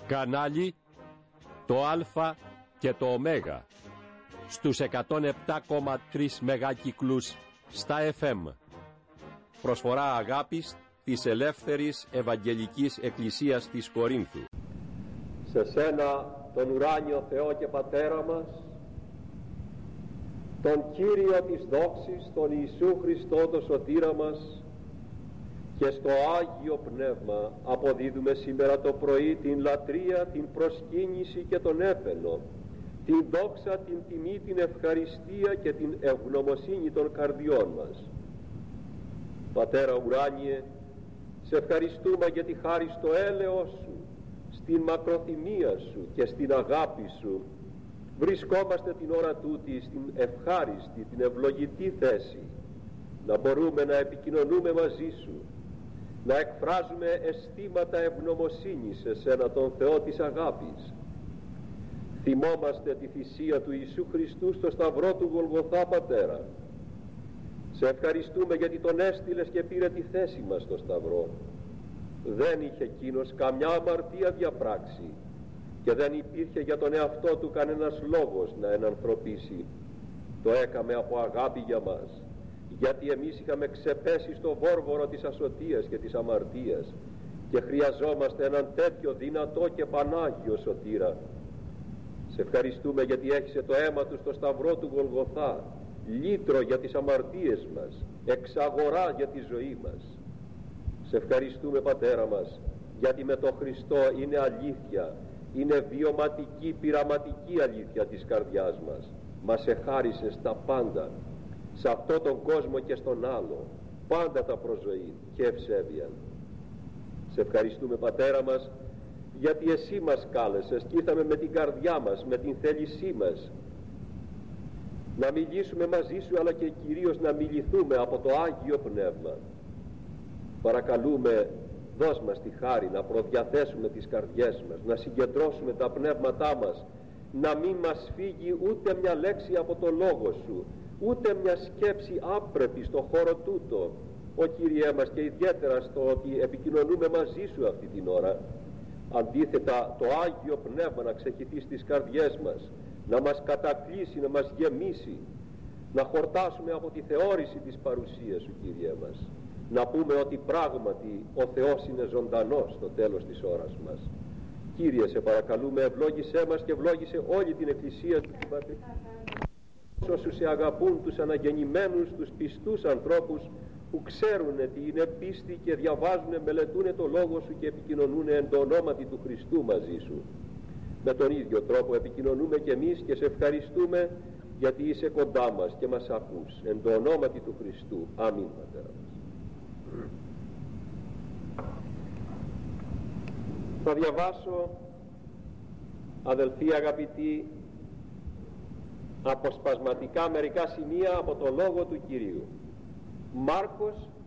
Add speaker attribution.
Speaker 1: Κανάλι το Α και το Ω στους 107,3 μεγάκυκλους στα FM. Προσφορά αγάπης της Ελεύθερης Ευαγγελικής Εκκλησίας της Κορίνθου.
Speaker 2: Σε σένα τον ουράνιο Θεό και Πατέρα μας, τον Κύριο της δόξης, τον Ιησού Χριστό τον Σωτήρα μας, και στο Άγιο Πνεύμα αποδίδουμε σήμερα το πρωί την λατρεία, την προσκύνηση και τον έπαινο, την δόξα, την τιμή, την ευχαριστία και την ευγνωμοσύνη των καρδιών μας. Πατέρα ουράνιε, σε ευχαριστούμε για τη χάρη στο έλεος σου, στην μακροθυμία σου και στην αγάπη σου. Βρισκόμαστε την ώρα τούτη στην ευχάριστη, την ευλογητή θέση να μπορούμε να επικοινωνούμε μαζί σου, να εκφράζουμε αισθήματα ευγνωμοσύνης σε σένα τον Θεό της αγάπης. Θυμόμαστε τη θυσία του Ιησού Χριστού στο σταυρό του Γολγοθά, Πατέρα. Σε ευχαριστούμε γιατί τον έστειλες και πήρε τη θέση μας στο σταυρό. Δεν είχε εκείνος καμιά αμαρτία διαπράξει και δεν υπήρχε για τον εαυτό του κανένας λόγος να ενανθρωπίσει. Το έκαμε από αγάπη για μας, γιατί εμείς είχαμε ξεπέσει στο βόρβορο της ασωτείας και της αμαρτίας και χρειαζόμαστε έναν τέτοιο δυνατό και πανάγιο σωτήρα. Σε ευχαριστούμε γιατί έχισε το αίμα του στο σταυρό του Γολγοθά, λύτρο για τις αμαρτίες μας, εξαγορά για τη ζωή μας. Σε ευχαριστούμε, Πατέρα μας, γιατί με τον Χριστό είναι αλήθεια, είναι βιωματική, πειραματική αλήθεια της καρδιάς μας. Μας εχάρισες τα πάντα, σε αυτόν τον κόσμο και στον άλλο, πάντα τα προζωή και ευσέβεια. Σε ευχαριστούμε, Πατέρα μας, γιατί εσύ μας κάλεσες και ήρθαμε με την καρδιά μας, με την θέλησή μας να μιλήσουμε μαζί σου, αλλά και κυρίως να μιληθούμε από το Άγιο Πνεύμα. Παρακαλούμε, δώσ' μας τη χάρη να προδιαθέσουμε τις καρδιές μας, να συγκεντρώσουμε τα πνεύματά μας, να μην μας φύγει ούτε μια λέξη από το Λόγο σου, ούτε μια σκέψη άπρεπη στο χώρο τούτο, ο Κύριέ μας, και ιδιαίτερα στο ότι επικοινωνούμε μαζί σου αυτή την ώρα. Αντίθετα, το Άγιο Πνεύμα να ξεχυθεί στις καρδιές μας, να μας κατακλείσει, να μας γεμίσει, να χορτάσουμε από τη θεώρηση της παρουσίας σου, Κύριέ μας, να πούμε ότι πράγματι ο Θεός είναι ζωντανός στο τέλος της ώρας μας. Κύριε, σε παρακαλούμε, ευλόγησέ μας και ευλόγησε όλη την Εκκλησία του Πατρίδα, όσους σε αγαπούν, τους αναγεννημένους, τους πιστούς ανθρώπους που ξέρουν τι είναι πίστη και διαβάζουν, μελετούν το Λόγο σου και επικοινωνούν εν το ονόματι του Χριστού μαζί σου. Με τον ίδιο τρόπο επικοινωνούμε και εμείς και σε ευχαριστούμε γιατί είσαι κοντά μας και μας ακούς, εν το ονόματι του Χριστού. Αμήν, Πατέρα μας. Θα διαβάσω, αδελφοί αγαπητοί, αποσπασματικά μερικά σημεία από το Λόγο του Κυρίου. Μάρκος